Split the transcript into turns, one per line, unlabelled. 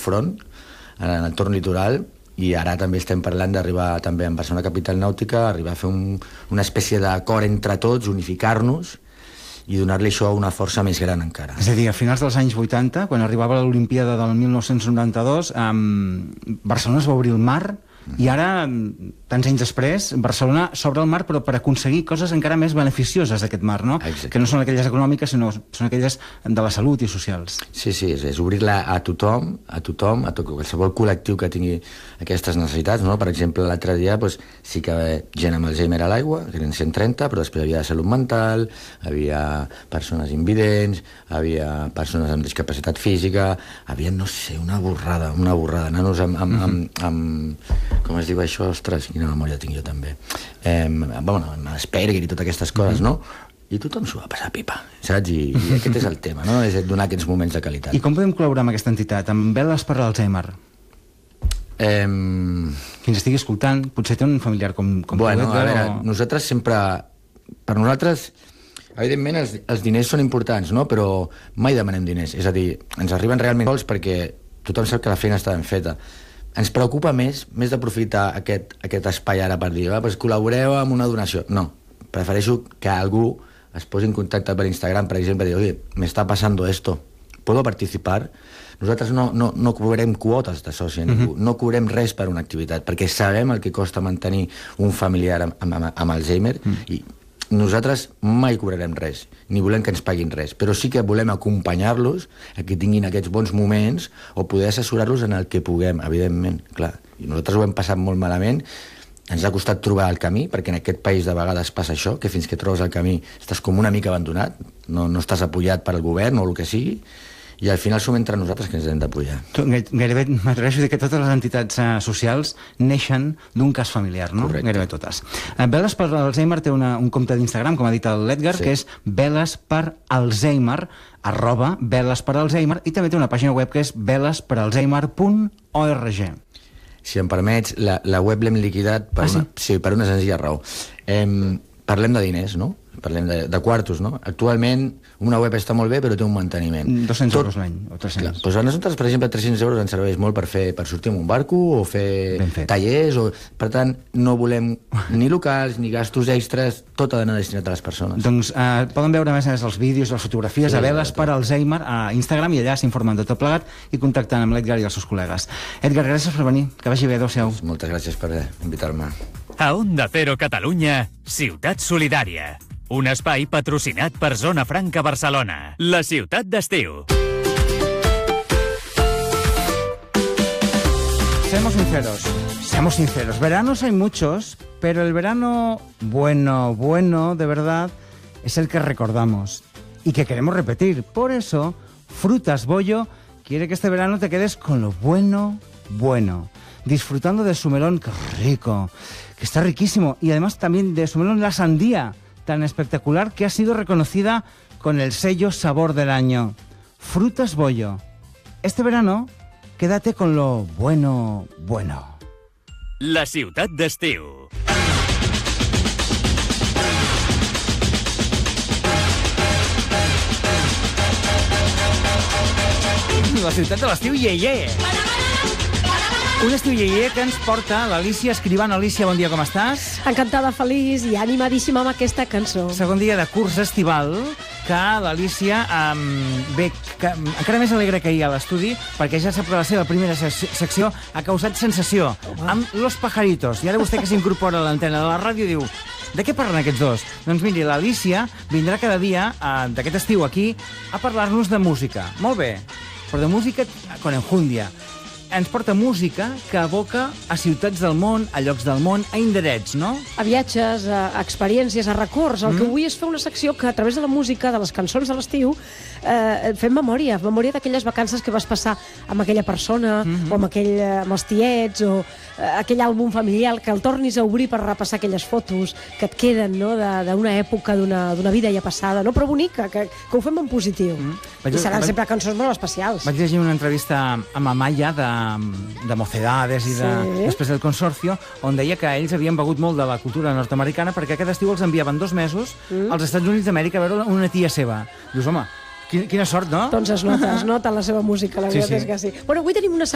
front, en l'entorn litoral, i ara també estem parlant d'arribar també en Barcelona Capital Nàutica, arribar a fer una espècie d'acord entre tots, unificar-nos i donar-li això una força més gran encara.
És a dir, a finals dels anys 80, quan arribava l'Olimpíada del 1992, Barcelona es va obrir el mar, i ara, tants anys després, Barcelona s'obre el mar, però per aconseguir coses encara més beneficioses d'aquest mar, no?
Exacte.
Que no són aquelles econòmiques, sinó són aquelles de la salut i socials.
Sí, és obrir-la a tothom, a qualsevol col·lectiu que tingui aquestes necessitats, no? Per exemple, l'altre dia sí que gent amb Alzheimer a l'aigua, que eren 130, però després havia salut mental, havia persones invidents, havia persones amb discapacitat física, havia, no sé, una borrada, nanos amb com es diu això? Ostres, quina memòria tinc jo també. Amb Asperger i totes aquestes coses, no? I tothom s'ho va passar pipa, saps? I aquest és el tema, no? És donar aquests moments de qualitat.
I com podem col·laborar amb aquesta entitat? Amb Veles per l'Alzheimer? Qui ens estigui escoltant, potser té un familiar com
bueno, a veure, nosaltres sempre... Per nosaltres, evidentment, els diners són importants, no? Però mai demanem diners. És a dir, ens arriben realment sols perquè tothom sap que la feina està ben feta. Ens preocupa més d'aprofitar aquest espai ara per dir, col·laboreu amb una donació. No, prefereixo que algú es posi en contacte per Instagram, per exemple, i dir, oye, me está pasando esto, ¿puedo participar? Nosaltres no cobrem quotes de soci a ningú, no cobrem res per una activitat, perquè sabem el que costa mantenir un familiar amb Alzheimer, i nosaltres mai cobrarem res, ni volem que ens paguin res, però sí que volem acompanyar-los a que tinguin aquests bons moments o poder assessorar-los en el que puguem, evidentment, clar. I nosaltres ho hem passat molt malament, ens ha costat trobar el camí, perquè en aquest país de vegades passa això, que fins que trobes el camí estàs com una mica abandonat, no estàs apoyat per el govern o el que sigui, i al final som entre nosaltres que ens hem d'apoyar.
Gairebé m'atreveixo a dir que totes les entitats socials neixen d'un cas familiar, no?
Correcte.
Gairebé totes. Veles per l'Alzheimer té un compte d'Instagram, com ha dit l'Edgar, que és velesperalzheimer, @velesperalzheimer, i també té una pàgina web que és velesperalzheimer.org.
Si em permets, la web l'hem liquidat per una senzilla raó. Parlem de diners, no? Parlem de quartos, no? Actualment, una web està molt bé, però té un manteniment.
200 euros l'any, o 300.
Clar, doncs a nosaltres, per exemple, 300 euros ens serveix molt per sortir amb un barco o fer tallers. Per tant, no volem ni locals ni gastos extras, tot ha d'anar destinat a les persones.
Doncs poden veure més els vídeos, les fotografies a Veles per Alzheimer a Instagram, i allà s'informen de tot plegat i contactant amb l'Edgar i els seus col·legues. Edgar, gràcies per venir. Que vagi bé, adéu-siau.
Moltes gràcies per invitar-me.
A Onda Cero Catalunya, Ciutat Solidària. Un espai patrocinat per Zona Franca Barcelona, la ciutat d'estiu.
Seamos sinceros. Veranos hay muchos, pero el verano bueno, de verdad, es el que recordamos y que queremos repetir. Por eso, Frutas Bollo quiere que este verano te quedes con lo bueno, disfrutando de su melón, que rico, que está riquísimo, y además también de su melón, la sandía, tan espectacular que ha sido reconocida con el sello Sabor del Año. Frutas Bollo. Este verano, quédate con lo bueno.
La ciutat d'estiu.
La ciutat de l'estiu ieié. Un estiu ieié que ens porta l'Alícia Escribano. Alícia, bon dia, com estàs?
Encantada, feliç i animadíssima amb aquesta cançó.
Segon dia de curs estival, que l'Alícia ve encara més alegre que ahir a l'estudi, perquè ja sap que la seva primera secció ha causat sensació, amb Los Pajaritos. I ara vostè, que s'incorpora a l'antena de la ràdio, diu: de què parlen aquests dos? Doncs miri, l'Alícia vindrà cada dia d'aquest estiu aquí a parlar-nos de música. Molt bé, però de música con enjundia. Ens porta música que evoca a ciutats del món, a llocs del món, a indrets, no?
A viatges, a experiències, a records. El que vull és fer una secció que, a través de la música, de les cançons de l'estiu, fem memòria d'aquelles vacances que vas passar amb aquella persona, o amb els tiets, o aquell àlbum familiar, que el tornis a obrir per repassar aquelles fotos que et queden, no?, d'una època, d'una vida ja passada, no?, però bonica, que ho fem en positiu. I seran sempre cançons molt especials.
Vaig llegir una entrevista amb Amaya de Mocedades i després del Consorcio, on deia que ells havien begut molt de la cultura nord-americana perquè cada estiu els enviaven 2 mesos als Estats Units d'Amèrica a veure una tia seva. Dius, home, quina sort, no?
Doncs es nota la seva música, la veritat és que sí. Bueno, avui tenim una